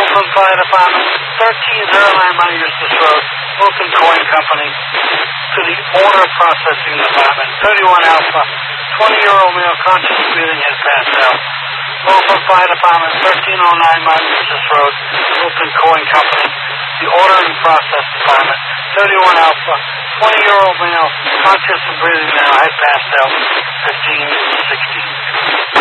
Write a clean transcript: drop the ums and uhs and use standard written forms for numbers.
Oakland Fire Department, 1309 Mount Eustis Road, Oakland Towing Company, to the Order Processing Department, 31 Alpha, 20-year-old male conscious breathing has passed out. Oakland Fire Department, 1309 Mount Eustis Road, Oakland Towing Company, the Ordering Process Department, 31 Alpha, 20-year-old male conscious and breathing now has passed out, 1516.